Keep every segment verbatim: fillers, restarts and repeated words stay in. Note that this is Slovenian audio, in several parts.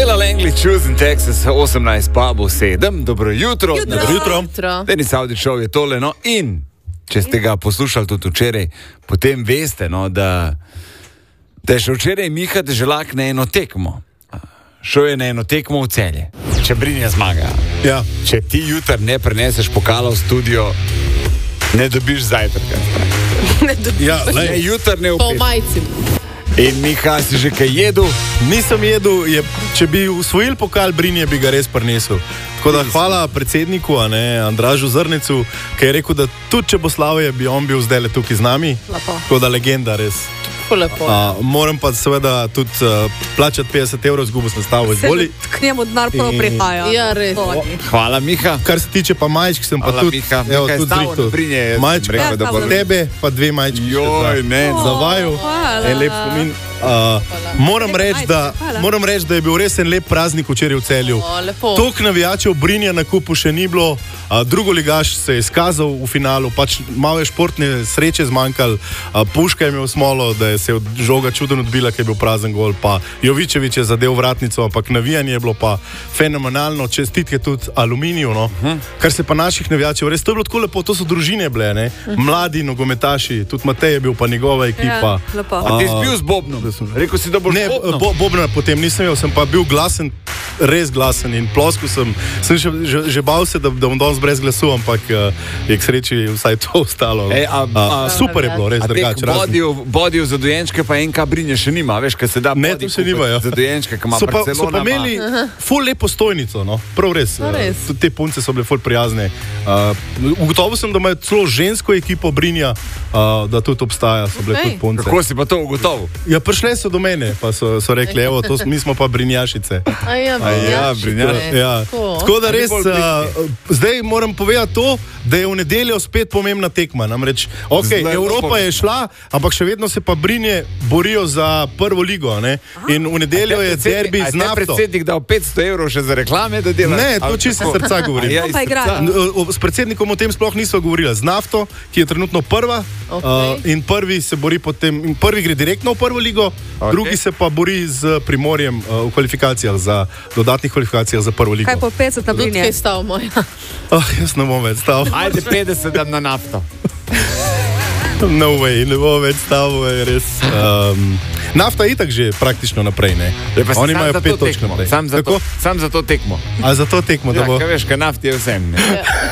Ella Langley, Choosing Texas, osemnajst pa bo sedem. Dobro jutro. Jutro. Dobro jutro. Denis Audičov je tole, no, in če ste ga poslušali tudi včeraj, potem veste, no, da, da je še včeraj Miha Deželak na eno tekmo. Šel je na eno tekmo v Celje. Če Brinja zmaga. Ja. Če ti jutr ne preneseš pokala v studio, ne dobiš zajtrka. Ne dobiš. Ja, Ne, lej, jutr ne Po upeš. majci. In Miha, si že kaj jedel? nisem jedel, je, če bi usvojil pokal Brinje, bi ga res prinesel. Tako da hvala predsedniku, a ne, Andražu Zrnecu, ki je rekel, da tudi če bo Slavje, bi on bil zdaj le tukaj z nami. Lepo. Tako da legenda res. Tako lepo. A, moram pa seveda tudi uh, plačati petdeset evrov, zgubo sem stavo izvoli. K njemu denar prvo In- prihaja. Ja, res. Hvala, Miha. Kar se tiče pa majčk, sem pa Hvala, tudi, Miha. evo, Miha je tudi stavo zrihtal. na Brinje, jaz sem Majčka, rekel, da bo- tebe pa dve majčki. še Joj, za- ne. Za vaju. hvala. En lep spomin. Uh, moram Lepe reči, da, majčke, hvala. moram reči, da je bil res en lep praznik včeraj v Celju. O, lepo. Tok navijačev Brinja na kupu še ni bilo, a, drugo ligaš se je izkazal v finalu, pač malo je športne sreče zmanjkalo, a, Puška je imel smolo, da je se od žoga čudno odbila, ker je bil prazen gol, pa Jovičevič je zadev vratnico, ampak navijanje je bilo pa fenomenalno, čestitke tudi Aluminiju, no. uh-huh. Kar se pa naših navijačev, res to je bilo tako lepo, to so družine bile, ne, uh-huh. mladi nogometaši, tudi Matej je bil pa njegova ekipa. Ja, lepo. A ti si bil z Bobnom? Rekel si, da boš Ne, z Bobnom? bo, Bobna potem nisem imel, sem pa bil glasen, res glasen in ploskal sem. Sem že, že, že bal se, da, da bom danes brez glasu, ampak uh, je k sreči vsaj to ostalo. Ej, a- a- super je bilo, res A drugače. teh bodijev, bodijev za dojenčke pa en ka Brinje še nima, veš, kaj se da Ne, body to še kupiti nimajo. za dojenčke, ki ima So pa, so Barcelona. pa imeli ful lepo stojnico, no? Prav res. No, res. Uh, tudi te punce so bile ful prijazne. Uh, ugotovil sem, da imajo celo žensko ekipo Brinja, uh, da tudi obstaja, so bile Okej. tudi punce. Kako si pa to ugotovil? Ja, prišle so do mene, pa so, so rekli, evo, to, s- mi smo pa Brinjašice. A ja, A ja, Brinjaši. Ja. Tako. Tako da A ni res, bolj uh, zdaj moram povedati to, da je v nedeljo spet pomembna tekma. Namreč, okay, Zelo Evropa pomembna. je šla, ampak še vedno se pa Brinje borijo za prvo ligo. a Ne? In v nedeljo je derbi z A je nafto. predsednik dal petsto evrov še za reklame, da dela? Ne, to Ali čisto kako? iz srca govorim. A ja, To iz pa igra. srca. N- o- S predsednikom o tem sploh niso govorili. Z nafto, ki je trenutno prva, Okej. uh, in prvi se bori potem, in prvi gre direktno v prvo ligo, Okej. drugi se pa bori z Primorjem uh, v kvalifikacijah za dodatnih kvalifikacijah za prvo ligo. Kaj po petdeset na Tudi Brinje? kaj stav moja. Oh, jaz ne bom več stal. Ajde, petdeset dam na nafto. No way, ne bom več stal, je res. Um, nafta je itak že praktično naprej, ne? Ja, pa si Oni sam imajo za to pet točk tekmo, naprej. Sam za, to, Kako? sam za to tekmo. A za to tekmo, da Ja, bo. kaj veš, kaj nafti je vsem. Ne?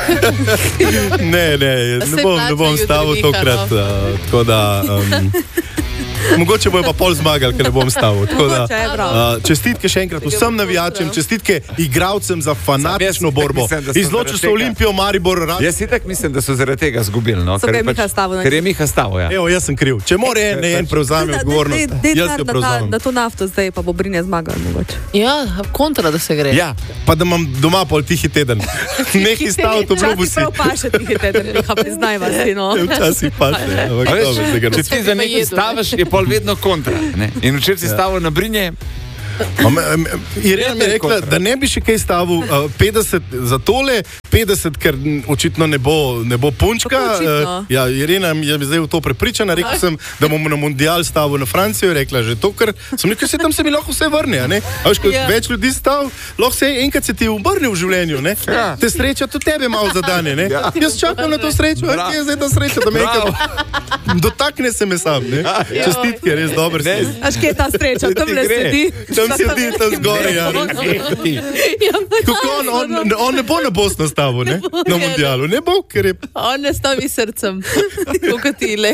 Ne, ne, ne se bom, ne plača bom jutri, stavil Miha, tokrat. no. Uh, tako da. Um, Mogoče bojo pa pol zmagali, ker ne bom stavil. Tako da, Mogoče, prav. uh, čestitke še enkrat vsem navijačem, čestitke igralcem za fanatično Sam jaz borbo. mislim, da so Izločil zaradi so tega- Olimpijo, Maribor, Rad. Jaz si tak mislim, da so zaradi tega zgubili. No? So Ker ga je je Miha stavil, ne? Ker je Miha stavil, ja. Evo, jaz sem kriv. Če mora en, ne en prevzame odgovornost, jaz ga da, prevzamem. da to nafto zdaj pa bo Brinje zmagal mogoče. Ja, kontra, da se gre. Ja, Pa da imam doma pol tihi teden. Nekaj stavil, to obljubil si. Prav paše ti teden, Miha, priznajva si, no. Včasih pa se. Ampak a veš, dobro, zdaj ga ne če ti za Pa nekaj jedu, ne? staviš, je pol vedno kontra. Ne? In včeraj si stavil na Brinje, A me- a me- Irena mi je rekla, kontra. da ne bi še kaj stavil, uh, petdeset za tole, petdeset, ker m, očitno ne bo, ne bo punčka. Kako očitno? Uh, ja, Irena je zdaj v to prepričana. Rekel sem, da bom na mundial stavil na Francijo. Je rekla že to, ker sem rekel, se tam se mi lahko vse vrne. a ne. A veš, ko Ja. več ljudi stav, lahko se enkrat se ti obrne v življenju. Ne? Ja. Te sreča tudi tebe malo zadane. Ne? Ja. Jaz čakam na to srečo, a Bravo. kje je zdaj ta sreča, da me Bravo. enkrat dotakne se me sam. Ne? Čestitke, res dober Ne. si. Až kje je ta sreča, tam Ti le gre. sedi. Tam sedi, tam zgoraj. Ja. Ja, Kako on, on, on ne bo na Bosno stavil, ne? Na mundialu, ne bo, ker je On ne stavi srcem, kot ti le.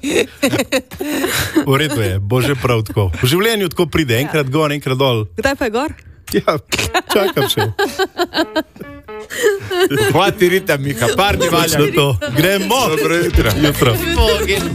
v redu, je, bo že prav tako. V življenju tako pride, enkrat gor, enkrat dol. Kdaj pa je gor? Ja, čakam še. hvati ritem, Miha, par dni valja. Točno to. Gremo. Dobro jutro. Jutro. Bogi.